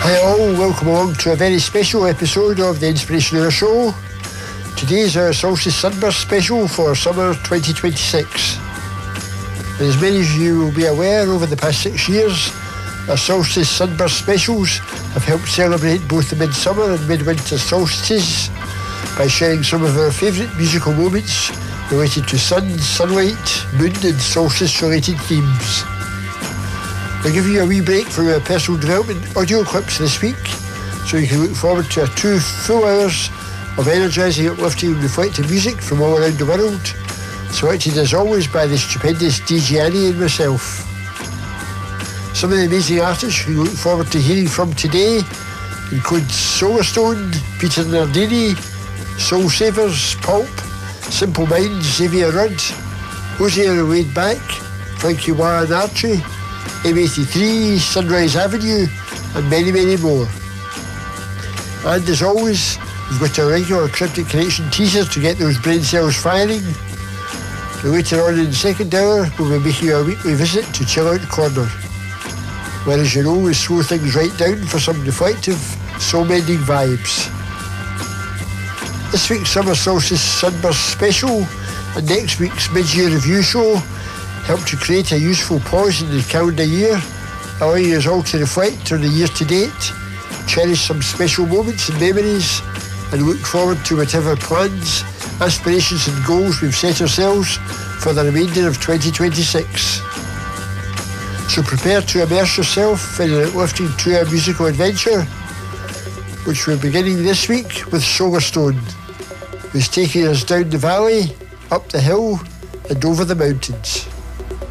Hi all, welcome along to a very special episode of the Inspiration Hour Show. Today is our Solstice Sunburst special for summer 2026. And as many of you will be aware, over the past 6 years, our Solstice Sunburst specials have helped celebrate both the midsummer and midwinter solstices by sharing some of our favourite musical moments related to sun, sunlight, moon and solstice-related themes. We'll give you a wee break from our personal development audio clips this week, so you can look forward to 2 full hours of energising, uplifting and reflective music from all around the world, selected as always by the stupendous DJ Annie and myself. Some of the amazing artists we look forward to hearing from today include Solarstone, Peter Nardini, Soul Savers, Pulp, Simple Minds, Xavier Rudd, Hosea Wade Back, Frankie Wah and Archie, M83, Sunrise Avenue and many, many more. And as always, we've got our regular Cryptic Connection teaser to get those brain cells firing. And later on in the second hour, we'll be making our weekly visit to Chill Out Corner, where, as you know, we slow things right down for some reflective, soul-mending vibes. This week's Summer Solstice Sunburst special and next week's mid-year review show help to create a useful pause in the calendar year, allowing us all to reflect on the year to date, cherish some special moments and memories, and look forward to whatever plans, aspirations and goals we've set ourselves for the remainder of 2026. So prepare to immerse yourself in an uplifting 2-hour musical adventure, which we're beginning this week with Solarstone, who's taking us down the valley, up the hill and over the mountains.